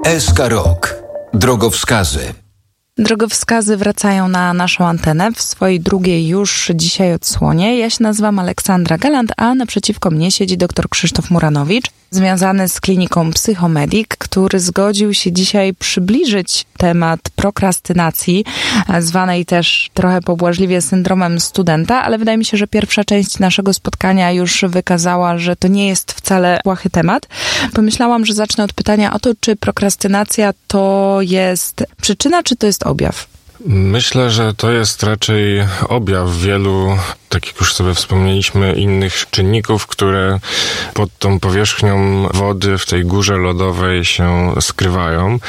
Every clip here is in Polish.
SK Rok. Drogowskazy. Drogowskazy wracają na naszą antenę w swojej drugiej już dzisiaj odsłonie. Ja się nazywam Aleksandra Galant, a naprzeciwko mnie siedzi dr Krzysztof Muranowicz, związany z kliniką Psychomedik, który zgodził się dzisiaj przybliżyć temat prokrastynacji, zwanej też trochę pobłażliwie syndromem studenta, ale wydaje mi się, że pierwsza część naszego spotkania już wykazała, że to nie jest wcale błahy temat. Pomyślałam, że zacznę od pytania o to, czy prokrastynacja to jest przyczyna, czy to jest objaw? Myślę, że to jest raczej objaw wielu, tak jak już sobie wspomnieliśmy, innych czynników, które pod tą powierzchnią wody w tej górze lodowej się skrywają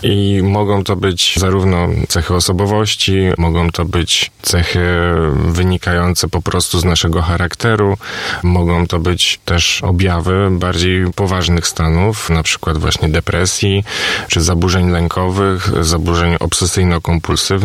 i mogą to być zarówno cechy osobowości, mogą to być cechy wynikające po prostu z naszego charakteru, mogą to być też objawy bardziej poważnych stanów, na przykład właśnie depresji, czy zaburzeń lękowych, zaburzeń obsesyjno-kompulsywnych,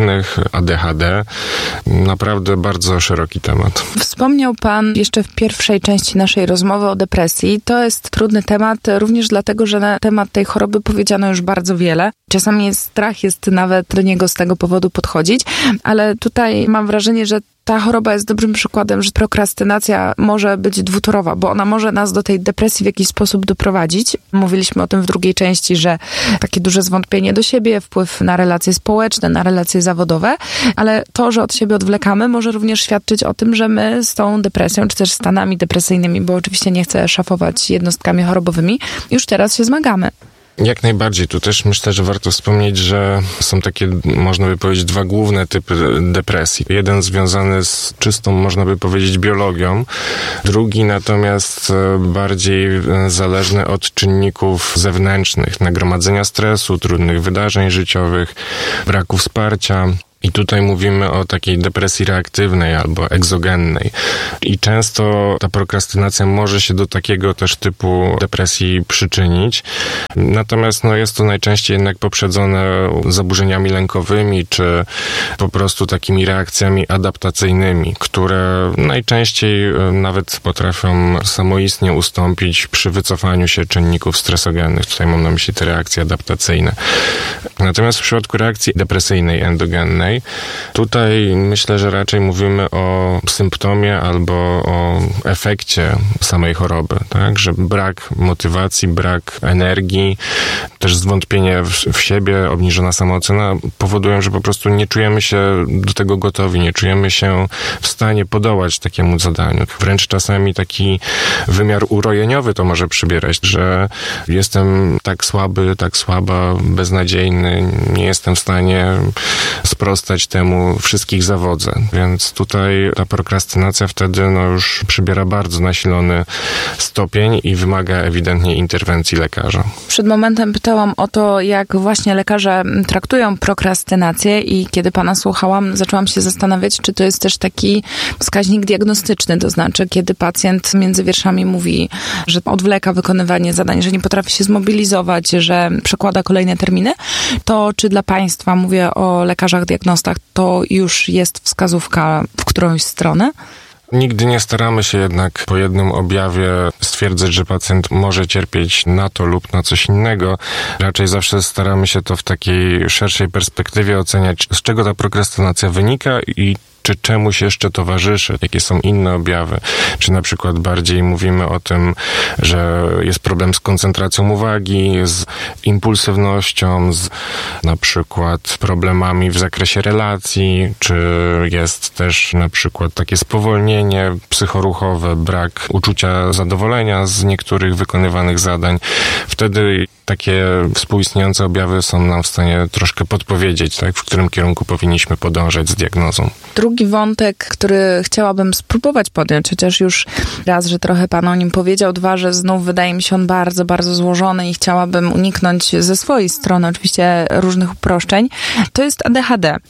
ADHD. Naprawdę bardzo szeroki temat. Wspomniał Pan jeszcze w pierwszej części naszej rozmowy o depresji. To jest trudny temat, również dlatego, że na temat tej choroby powiedziano już bardzo wiele. Czasami strach jest nawet do niego z tego powodu podchodzić, ale tutaj mam wrażenie, że ta choroba jest dobrym przykładem, że prokrastynacja może być dwutorowa, bo ona może nas do tej depresji w jakiś sposób doprowadzić. Mówiliśmy o tym w drugiej części, że takie duże zwątpienie do siebie, wpływ na relacje społeczne, na relacje zawodowe, ale to, że od siebie odwlekamy, może również świadczyć o tym, że my z tą depresją, czy też stanami depresyjnymi, bo oczywiście nie chcę szafować jednostkami chorobowymi, już teraz się zmagamy. Jak najbardziej. Tu też myślę, że warto wspomnieć, że są takie, można by powiedzieć, dwa główne typy depresji. Jeden związany z czystą, można by powiedzieć, biologią. Drugi natomiast bardziej zależny od czynników zewnętrznych, nagromadzenia stresu, trudnych wydarzeń życiowych, braku wsparcia. I tutaj mówimy o takiej depresji reaktywnej albo egzogennej. I często ta prokrastynacja może się do takiego też typu depresji przyczynić. Natomiast jest to najczęściej jednak poprzedzone zaburzeniami lękowymi, czy po prostu takimi reakcjami adaptacyjnymi, które najczęściej nawet potrafią samoistnie ustąpić przy wycofaniu się czynników stresogennych. Tutaj mam na myśli te reakcje adaptacyjne. Natomiast w przypadku reakcji depresyjnej, endogennej, tutaj myślę, że raczej mówimy o symptomie albo o efekcie samej choroby, tak? Że brak motywacji, brak energii, też zwątpienie w siebie, obniżona samoocena powodują, że po prostu nie czujemy się do tego gotowi, nie czujemy się w stanie podołać takiemu zadaniu. Wręcz czasami taki wymiar urojeniowy to może przybierać, że jestem tak słaby, tak słaba, beznadziejny, nie jestem w stanie sprostać temu, wszystkich zawodzę. Więc tutaj ta prokrastynacja wtedy już przybiera bardzo nasilony stopień i wymaga ewidentnie interwencji lekarza. Przed momentem pytałam o to, jak właśnie lekarze traktują prokrastynację i kiedy Pana słuchałam, zaczęłam się zastanawiać, czy to jest też taki wskaźnik diagnostyczny, to znaczy, kiedy pacjent między wierszami mówi, że odwleka wykonywanie zadań, że nie potrafi się zmobilizować, że przekłada kolejne terminy, to czy dla Państwa, mówię o lekarzach diagnostach, to już jest wskazówka w którąś stronę? Nigdy nie staramy się jednak po jednym objawie stwierdzać, że pacjent może cierpieć na to lub na coś innego. Raczej zawsze staramy się to w takiej szerszej perspektywie oceniać, z czego ta prokrastynacja wynika i czy czemuś jeszcze towarzyszy, jakie są inne objawy. Czy na przykład bardziej mówimy o tym, że jest problem z koncentracją uwagi, z impulsywnością, z na przykład problemami w zakresie relacji, czy jest też na przykład takie spowolnienie psychoruchowe, brak uczucia zadowolenia z niektórych wykonywanych zadań. Wtedy takie współistniejące objawy są nam w stanie troszkę podpowiedzieć, tak, w którym kierunku powinniśmy podążać z diagnozą. Drugi wątek, który chciałabym spróbować podjąć, chociaż już raz, że trochę Pan o nim powiedział, dwa, że znów wydaje mi się on bardzo, bardzo złożony i chciałabym uniknąć ze swojej strony oczywiście różnych uproszczeń, to jest ADHD,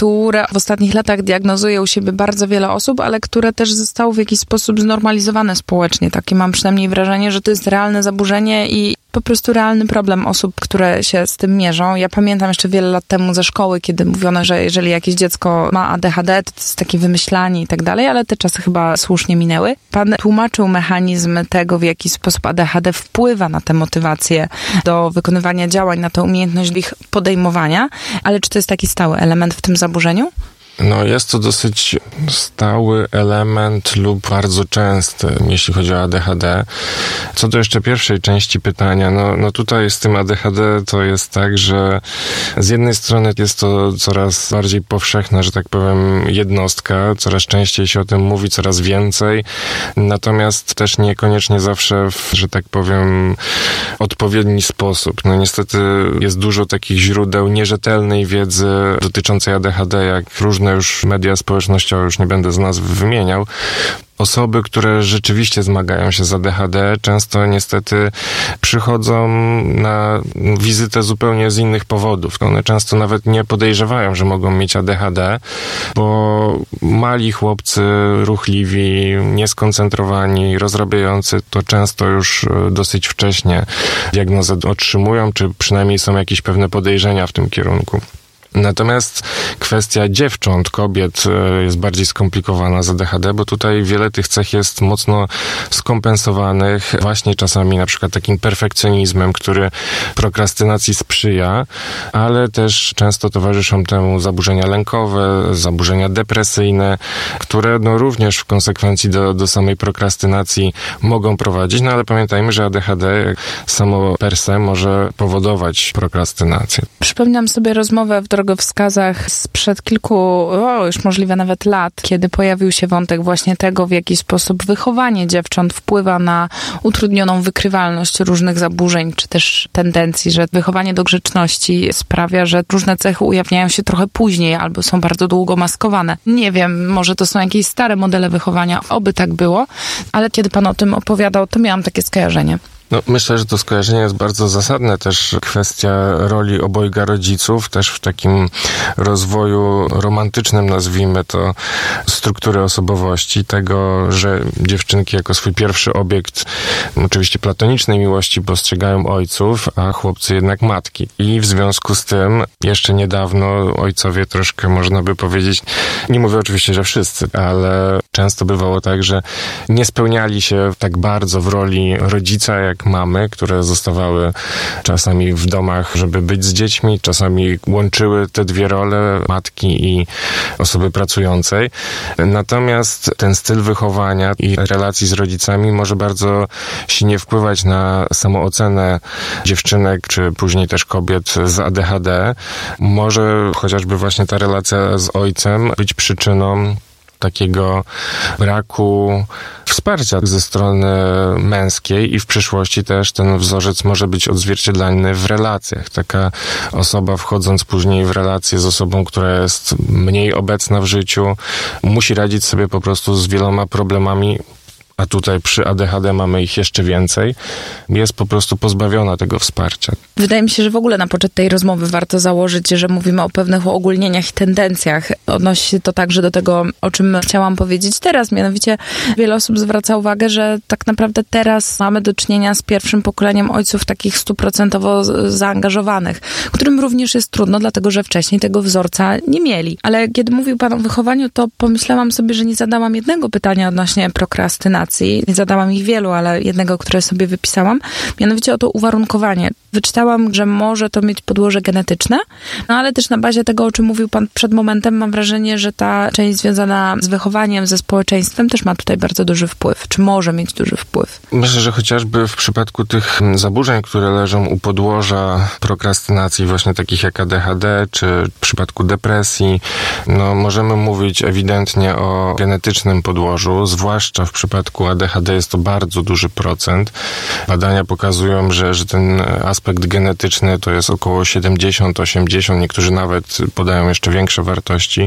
które w ostatnich latach diagnozuje u siebie bardzo wiele osób, ale które też zostało w jakiś sposób znormalizowane społecznie. Takie mam przynajmniej wrażenie, że to jest realne zaburzenie i po prostu realny problem osób, które się z tym mierzą. Ja pamiętam jeszcze wiele lat temu ze szkoły, kiedy mówiono, że jeżeli jakieś dziecko ma ADHD, to jest takie wymyślanie i tak dalej, ale te czasy chyba słusznie minęły. Pan tłumaczył mechanizm tego, w jaki sposób ADHD wpływa na tę motywację do wykonywania działań, na tę umiejętność ich podejmowania, ale czy to jest taki stały element w tym zaburzeniu? No, jest to dosyć stały element lub bardzo częsty, jeśli chodzi o ADHD. Co do jeszcze pierwszej części pytania, no tutaj z tym ADHD to jest tak, że z jednej strony jest to coraz bardziej powszechna, że tak powiem, jednostka, coraz częściej się o tym mówi, coraz więcej, natomiast też niekoniecznie zawsze że tak powiem, odpowiedni sposób. No niestety jest dużo takich źródeł nierzetelnej wiedzy dotyczącej ADHD, jak różne już media społecznościowe, już nie będę z nazw wymieniał. Osoby, które rzeczywiście zmagają się z ADHD, często niestety przychodzą na wizytę zupełnie z innych powodów. One często nawet nie podejrzewają, że mogą mieć ADHD, bo mali chłopcy, ruchliwi, nieskoncentrowani, rozrabiający, to często już dosyć wcześnie diagnozę otrzymują, czy przynajmniej są jakieś pewne podejrzenia w tym kierunku. Natomiast kwestia dziewcząt, kobiet jest bardziej skomplikowana z ADHD, bo tutaj wiele tych cech jest mocno skompensowanych właśnie czasami na przykład takim perfekcjonizmem, który prokrastynacji sprzyja, ale też często towarzyszą temu zaburzenia lękowe, zaburzenia depresyjne, które no również w konsekwencji do samej prokrastynacji mogą prowadzić, no ale pamiętajmy, że ADHD samo per se może powodować prokrastynację. Przypominam sobie rozmowę w drogowskazach sprzed kilku, już możliwe nawet lat, kiedy pojawił się wątek właśnie tego, w jaki sposób wychowanie dziewcząt wpływa na utrudnioną wykrywalność różnych zaburzeń, czy też tendencji, że wychowanie do grzeczności sprawia, że różne cechy ujawniają się trochę później albo są bardzo długo maskowane. Nie wiem, może to są jakieś stare modele wychowania, oby tak było, ale kiedy pan o tym opowiadał, to miałam takie skojarzenie. No, myślę, że to skojarzenie jest bardzo zasadne. Też kwestia roli obojga rodziców, też w takim rozwoju romantycznym, nazwijmy to, struktury osobowości, tego, że dziewczynki jako swój pierwszy obiekt oczywiście platonicznej miłości postrzegają ojców, a chłopcy jednak matki. I w związku z tym jeszcze niedawno ojcowie troszkę, można by powiedzieć, nie mówię oczywiście, że wszyscy, ale często bywało tak, że nie spełniali się tak bardzo w roli rodzica, jak mamy, które zostawały czasami w domach, żeby być z dziećmi, czasami łączyły te dwie role, matki i osoby pracującej. Natomiast ten styl wychowania i relacji z rodzicami może bardzo silnie wpływać na samoocenę dziewczynek, czy później też kobiet z ADHD. Może chociażby właśnie ta relacja z ojcem być przyczyną takiego braku wsparcia ze strony męskiej i w przyszłości też ten wzorzec może być odzwierciedlany w relacjach. Taka osoba, wchodząc później w relację z osobą, która jest mniej obecna w życiu, musi radzić sobie po prostu z wieloma problemami, a tutaj przy ADHD mamy ich jeszcze więcej, jest po prostu pozbawiona tego wsparcia. Wydaje mi się, że w ogóle na poczet tej rozmowy warto założyć, że mówimy o pewnych uogólnieniach i tendencjach. Odnosi się to także do tego, o czym chciałam powiedzieć teraz. Mianowicie wiele osób zwraca uwagę, że tak naprawdę teraz mamy do czynienia z pierwszym pokoleniem ojców takich 100% zaangażowanych, którym również jest trudno, dlatego że wcześniej tego wzorca nie mieli. Ale kiedy mówił pan o wychowaniu, to pomyślałam sobie, że nie zadałam jednego pytania odnośnie prokrastynacji. Nie zadałam ich wielu, ale jednego, które sobie wypisałam. Mianowicie o to uwarunkowanie. Wyczytałam, że może to mieć podłoże genetyczne, no ale też na bazie tego, o czym mówił pan przed momentem, mam wrażenie, że ta część związana z wychowaniem, ze społeczeństwem też ma tutaj bardzo duży wpływ. Czy może mieć duży wpływ? Myślę, że chociażby w przypadku tych zaburzeń, które leżą u podłoża prokrastynacji, właśnie takich jak ADHD, czy w przypadku depresji, no możemy mówić ewidentnie o genetycznym podłożu, zwłaszcza w przypadku przypadku ADHD jest to bardzo duży procent. Badania pokazują, że ten aspekt genetyczny to jest około 70-80%, niektórzy nawet podają jeszcze większe wartości,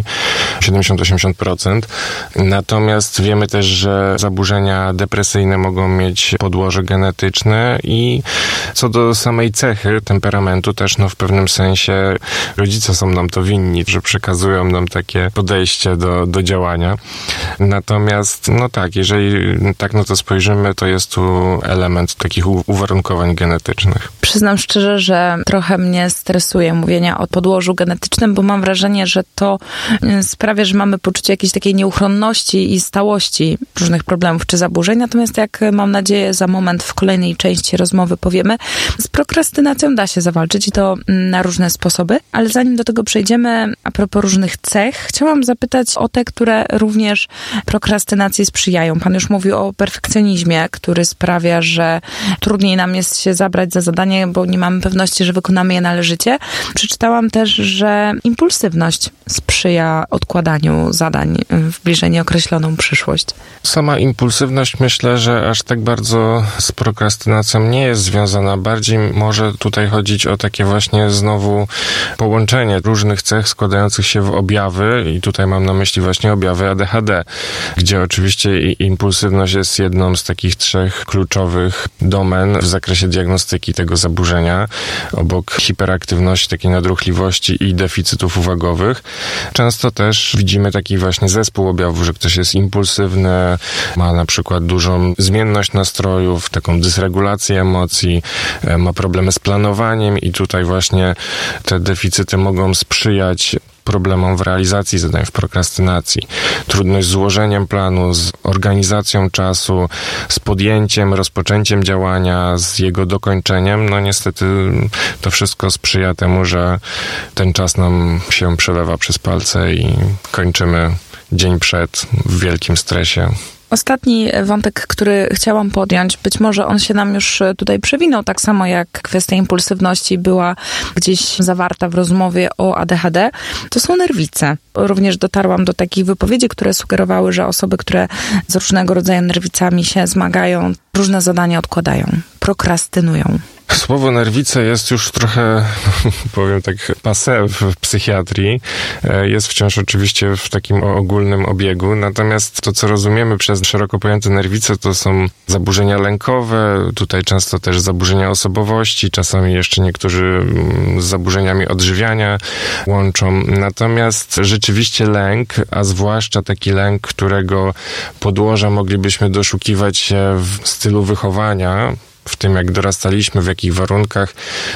70-80%. Natomiast wiemy też, że zaburzenia depresyjne mogą mieć podłoże genetyczne i co do samej cechy, temperamentu też w pewnym sensie rodzice są nam to winni, że przekazują nam takie podejście do działania. Natomiast jeżeli tak na to spojrzymy, to jest tu element takich uwarunkowań genetycznych. Przyznam szczerze, że trochę mnie stresuje mówienie o podłożu genetycznym, bo mam wrażenie, że to sprawia, że mamy poczucie jakiejś takiej nieuchronności i stałości różnych problemów czy zaburzeń. Natomiast jak mam nadzieję za moment w kolejnej części rozmowy powiemy, z prokrastynacją da się zawalczyć i to na różne sposoby. Ale zanim do tego przejdziemy, a propos różnych cech, chciałam zapytać o te, które również prokrastynacji sprzyjają. Pan już mówił o perfekcjonizmie, który sprawia, że trudniej nam jest się zabrać za zadanie, bo nie mamy pewności, że wykonamy je należycie. Przeczytałam też, że impulsywność sprzyja odkładaniu zadań w bliżej nieokreśloną przyszłość. Sama impulsywność myślę, że aż tak bardzo z prokrastynacją nie jest związana. Bardziej może tutaj chodzić o takie właśnie znowu połączenie różnych cech składających się w objawy i tutaj mam na myśli właśnie objawy ADHD, gdzie oczywiście impulsywność jest jedną z takich 3 kluczowych domen w zakresie diagnostyki tego zaburzenia, obok hiperaktywności, takiej nadruchliwości i deficytów uwagowych. Często też widzimy taki właśnie zespół objawów, że ktoś jest impulsywny, ma na przykład dużą zmienność nastrojów, taką dysregulację emocji, ma problemy z planowaniem i tutaj właśnie te deficyty mogą sprzyjać problemom w realizacji zadań, w prokrastynacji. Trudność z złożeniem planu, z organizacją czasu, z podjęciem, rozpoczęciem działania, z jego dokończeniem. Niestety to wszystko sprzyja temu, że ten czas nam się przelewa przez palce i kończymy dzień przed w wielkim stresie. Ostatni wątek, który chciałam podjąć, być może on się nam już tutaj przewinął, tak samo jak kwestia impulsywności była gdzieś zawarta w rozmowie o ADHD, to są nerwice. Również dotarłam do takich wypowiedzi, które sugerowały, że osoby, które z różnego rodzaju nerwicami się zmagają, różne zadania odkładają, prokrastynują. Słowo nerwice jest już trochę, powiem tak, passé w psychiatrii. Jest wciąż oczywiście w takim ogólnym obiegu. Natomiast to, co rozumiemy przez szeroko pojęte nerwice, to są zaburzenia lękowe, tutaj często też zaburzenia osobowości, czasami jeszcze niektórzy z zaburzeniami odżywiania łączą. Natomiast rzeczywiście lęk, a zwłaszcza taki lęk, którego podłoża moglibyśmy doszukiwać się w stylu wychowania, w tym, jak dorastaliśmy, w jakich warunkach,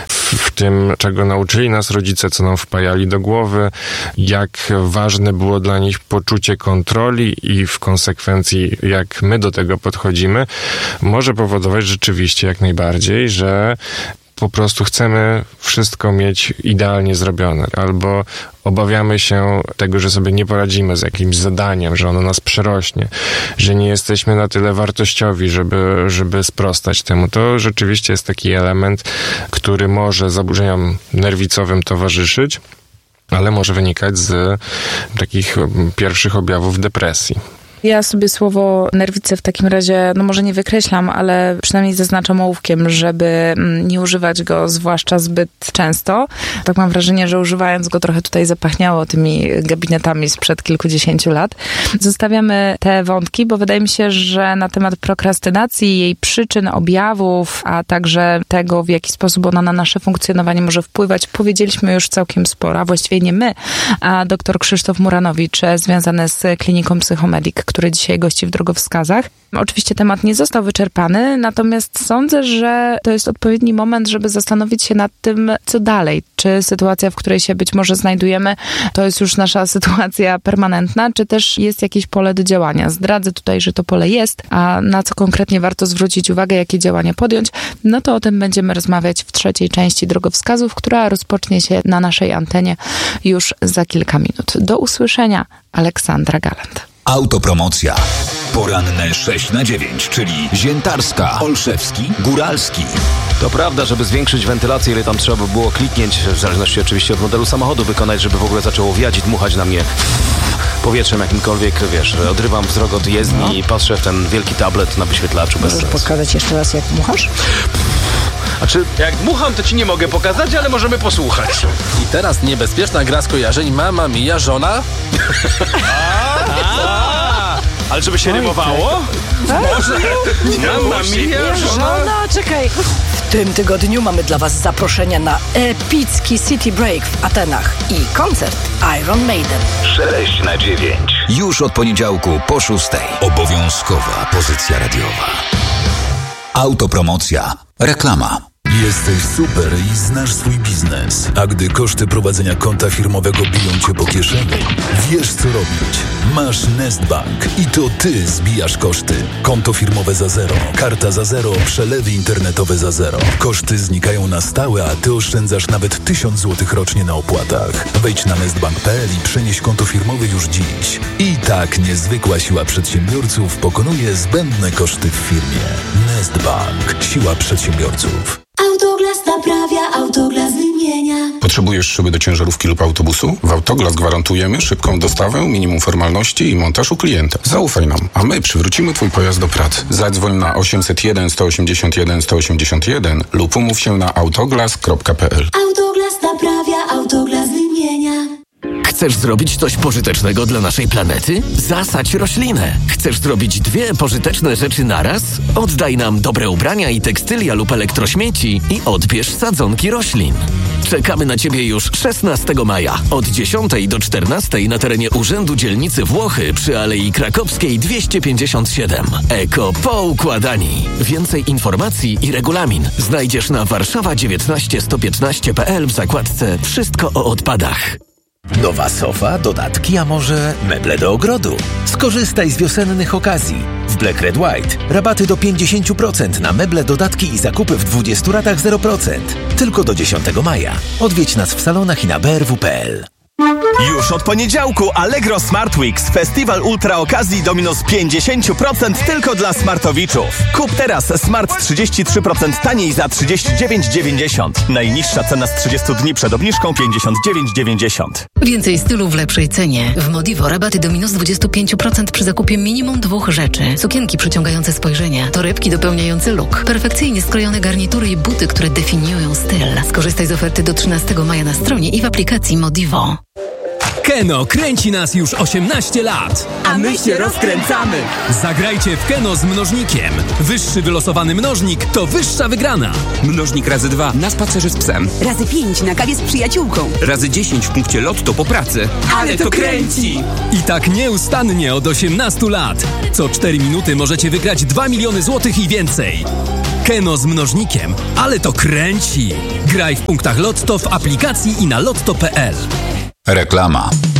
w tym, czego nauczyli nas rodzice, co nam wpajali do głowy, jak ważne było dla nich poczucie kontroli i w konsekwencji, jak my do tego podchodzimy, może powodować rzeczywiście jak najbardziej, że po prostu chcemy wszystko mieć idealnie zrobione, albo obawiamy się tego, że sobie nie poradzimy z jakimś zadaniem, że ono nas przerośnie, że nie jesteśmy na tyle wartościowi, żeby sprostać temu. To rzeczywiście jest taki element, który może zaburzeniom nerwicowym towarzyszyć, ale może wynikać z takich pierwszych objawów depresji. Ja sobie słowo nerwice w takim razie, może nie wykreślam, ale przynajmniej zaznaczam ołówkiem, żeby nie używać go zwłaszcza zbyt często. Tak mam wrażenie, że używając go trochę tutaj zapachniało tymi gabinetami sprzed kilkudziesięciu lat. Zostawiamy te wątki, bo wydaje mi się, że na temat prokrastynacji, jej przyczyn, objawów, a także tego, w jaki sposób ona na nasze funkcjonowanie może wpływać, powiedzieliśmy już całkiem sporo, a właściwie nie my, a dr Krzysztof Muranowicz, związany z kliniką Psychomedik, który dzisiaj gości w Drogowskazach. Oczywiście temat nie został wyczerpany, natomiast sądzę, że to jest odpowiedni moment, żeby zastanowić się nad tym, co dalej. Czy sytuacja, w której się być może znajdujemy, to jest już nasza sytuacja permanentna, czy też jest jakieś pole do działania. Zdradzę tutaj, że to pole jest, a na co konkretnie warto zwrócić uwagę, jakie działania podjąć, to o tym będziemy rozmawiać w trzeciej części Drogowskazów, która rozpocznie się na naszej antenie już za kilka minut. Do usłyszenia. Aleksandra Galant. Autopromocja. Poranne 6 na 9, czyli Ziętarska, Olszewski, Góralski. To prawda, żeby zwiększyć wentylację, ile tam trzeba by było kliknięć, w zależności oczywiście od modelu samochodu wykonać, żeby w ogóle zaczęło wiać i dmuchać na mnie powietrzem jakimkolwiek, wiesz, odrywam wzrok od jezdni i patrzę w ten wielki tablet na wyświetlaczu bez Możesz sensu. pokazać jeszcze raz, jak dmuchasz? A czy jak dmucham, to ci nie mogę pokazać, ale możemy posłuchać. I teraz niebezpieczna gra skojarzeń Mamma Mia, żona? Ale żeby się rymowało? Może? Mamma Mia, Żona, czekaj. W tym tygodniu mamy dla was zaproszenia na epicki City Break w Atenach i koncert Iron Maiden. 6 na 9. Już od poniedziałku po 6. Obowiązkowa pozycja radiowa. Autopromocja. Reklama. Jesteś super i znasz swój biznes. A gdy koszty prowadzenia konta firmowego biją cię po kieszeni, wiesz co robić. Masz Nestbank i to ty zbijasz koszty. Konto firmowe za zero, karta za zero, przelewy internetowe za zero. Koszty znikają na stałe, a ty oszczędzasz nawet 1000 zł rocznie na opłatach. Wejdź na nestbank.pl i przenieś konto firmowe już dziś. I tak niezwykła siła przedsiębiorców pokonuje zbędne koszty w firmie. Nestbank. Siła przedsiębiorców. Autoglas naprawia, Autoglas wymienia. Potrzebujesz szyby do ciężarówki lub autobusu? W Autoglas gwarantujemy szybką dostawę, minimum formalności i montaż u klienta. Zaufaj nam, a my przywrócimy twój pojazd do pracy. Zadzwoń na 801 181 181 lub umów się na autoglas.pl. Autoglas naprawia, Autoglas wymienia. Chcesz zrobić coś pożytecznego dla naszej planety? Zasadź roślinę. Chcesz zrobić 2 pożyteczne rzeczy naraz? Oddaj nam dobre ubrania i tekstylia lub elektrośmieci i odbierz sadzonki roślin. Czekamy na Ciebie już 16 maja od 10 do 14 na terenie Urzędu Dzielnicy Włochy przy Alei Krakowskiej 257. Eko Poukładani. Więcej informacji i regulamin znajdziesz na warszawa19115.pl w zakładce Wszystko o odpadach. Nowa sofa, dodatki, a może meble do ogrodu? Skorzystaj z wiosennych okazji. W Black Red White rabaty do 50% na meble, dodatki i zakupy w 20 ratach 0%. Tylko do 10 maja. Odwiedź nas w salonach i na brw.pl. Już od poniedziałku Allegro Smart Weeks. Festiwal ultra okazji do minus 50% tylko dla smartowiczów. Kup teraz smart 33% taniej za 39,90. Najniższa cena z 30 dni przed obniżką 59,90. Więcej stylu w lepszej cenie. W Modivo rabaty do minus 25% przy zakupie minimum 2 rzeczy. Sukienki przyciągające spojrzenia, torebki dopełniające look, perfekcyjnie skrojone garnitury i buty, które definiują styl. Skorzystaj z oferty do 13 maja na stronie i w aplikacji Modivo. Keno kręci nas już 18 lat. A my się rozkręcamy. Zagrajcie w Keno z mnożnikiem. Wyższy wylosowany mnożnik to wyższa wygrana. Mnożnik razy 2 na spacerze z psem. Razy 5 na kawie z przyjaciółką. Razy 10 w punkcie Lotto po pracy. Ale to kręci! I tak nieustannie od 18 lat. Co 4 minuty możecie wygrać 2 miliony złotych i więcej. Keno z mnożnikiem. Ale to kręci. Graj w punktach Lotto w aplikacji i na lotto.pl. Reklama.